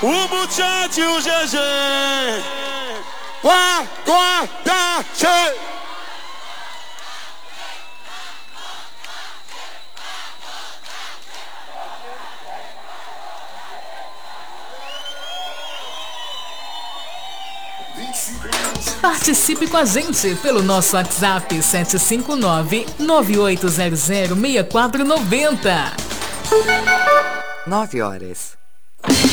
o Butchante e o GG. Participe com a gente pelo nosso WhatsApp 759-9800-6490. 9 horas.